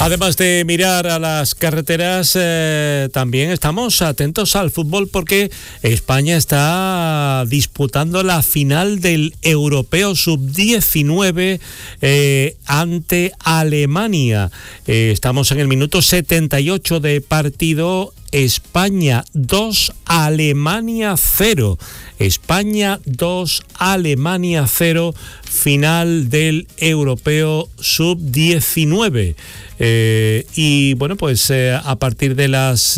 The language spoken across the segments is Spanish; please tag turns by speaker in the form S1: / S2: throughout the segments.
S1: Además de mirar a las carreteras, también estamos atentos al fútbol porque España está disputando la final del Europeo Sub-19 ante Alemania. Estamos en el minuto 78 de partido. España 2, Alemania 0. España 2, Alemania 0, final del Europeo Sub-19. Y bueno, pues a partir de las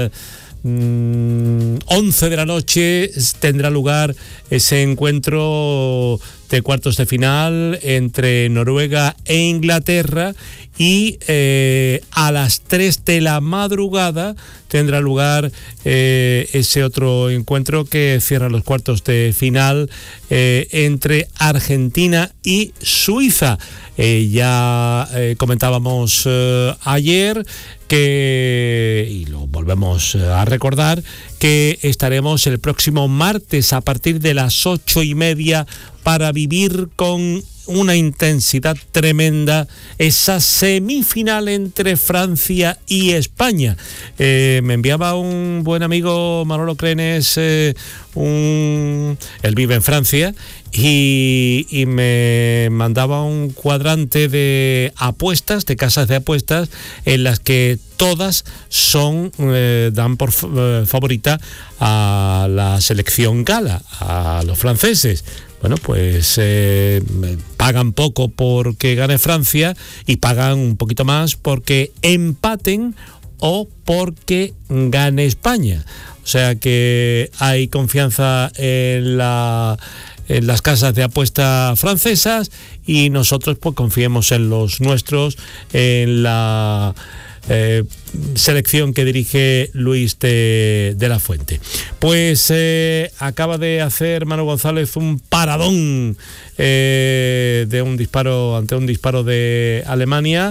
S1: 11 de la noche tendrá lugar ese encuentro de cuartos de final entre Noruega e Inglaterra, y a las 3 de la madrugada tendrá lugar ese otro encuentro que cierra los cuartos de final entre Argentina y Suiza. Ya comentábamos ayer y lo volvemos a recordar, que estaremos el próximo martes a partir de las 8:30 para vivir con una intensidad tremenda esa semifinal entre Francia y España. Me enviaba un buen amigo, Manolo Crenes, él vive en Francia, y me mandaba un cuadrante de apuestas, de casas de apuestas, en las que todas dan por favorita a la selección gala, a los franceses. Bueno, pues pagan poco porque gane Francia y pagan un poquito más porque empaten o porque gane España. O sea que hay confianza en las casas de apuesta francesas, y nosotros pues confiemos en los nuestros, en la selección que dirige Luis de la Fuente. Pues acaba de hacer Manu González un paradón ante un disparo de Alemania,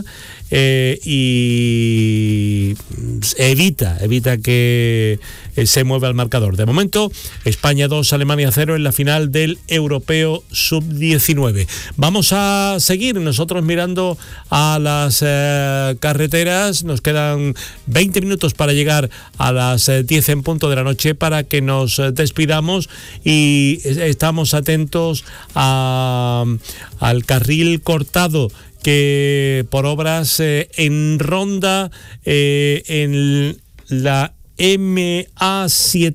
S1: y evita que se mueva el marcador. De momento, España 2, Alemania 0 en la final del Europeo Sub-19. Vamos a seguir nosotros mirando a las carreteras. Nos quedan 20 minutos para llegar a las 10 en punto de la noche para que nos despidamos, y estamos atentos al carril cortado que por obras en Ronda, en la MA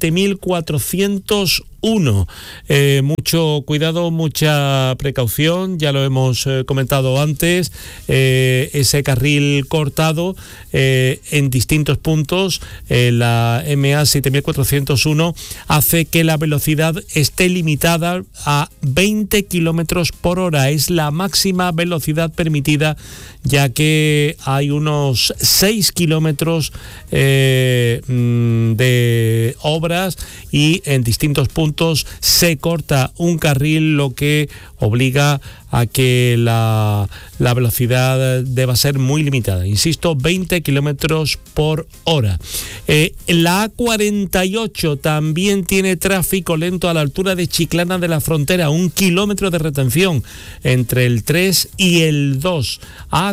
S1: 7401. Mucho cuidado, mucha precaución, ya lo hemos comentado antes. Ese carril cortado en distintos puntos, la MA 7401, hace que la velocidad esté limitada a 20 kilómetros por hora. Es la máxima velocidad permitida, ya que hay unos 6 kilómetros de obras, y en distintos puntos se corta un carril, lo que obliga a que la velocidad deba ser muy limitada. Insisto, 20 kilómetros por hora. La A48 también tiene tráfico lento a la altura de Chiclana de la Frontera, 1 kilómetro de retención entre el 3 y el 2.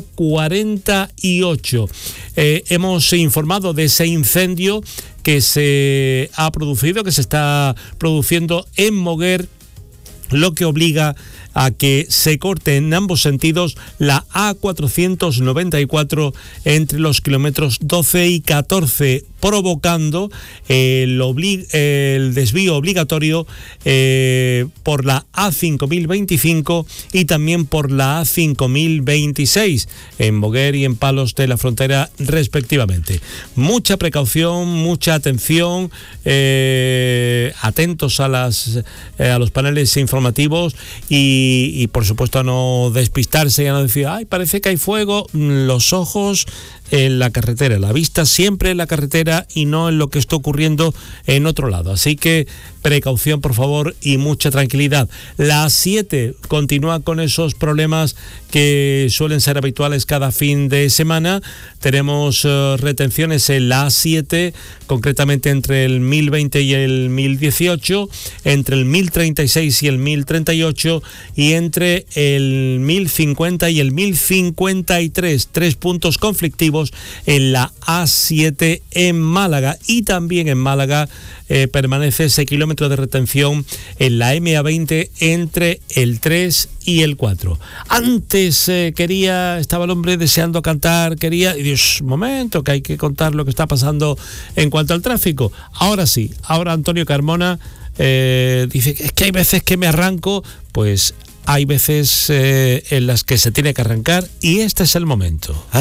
S1: A48. Hemos informado de ese incendio que se está produciendo en Moguer, lo que obliga a que se corte en ambos sentidos la A494 entre los kilómetros 12 y 14, provocando el desvío obligatorio por la A5025 y también por la A5026 en Moguer y en Palos de la Frontera, respectivamente. Mucha precaución, mucha atención, atentos a los paneles informativos, y por supuesto a no despistarse y a no decir, ay, parece que hay fuego. Los ojos en la carretera, la vista siempre en la carretera, carretera y no en lo que está ocurriendo en otro lado. Así que precaución, por favor, y mucha tranquilidad. La A7 continúa con esos problemas que suelen ser habituales cada fin de semana. Tenemos retenciones en la A7, concretamente entre el 1020 y el 1018, entre el 1036 y el 1038 y entre el 1050 y el 1053. 3 puntos conflictivos en la A7 en Málaga. Y también en Málaga permanece ese kilómetro de retención en la MA20 entre el 3 y el 4. Antes estaba el hombre deseando cantar, y Dios, momento, que hay que contar lo que está pasando en cuanto al tráfico. Ahora sí, ahora Antonio Carmona dice, es que hay veces que me arranco, pues hay veces en las que se tiene que arrancar y este es el momento.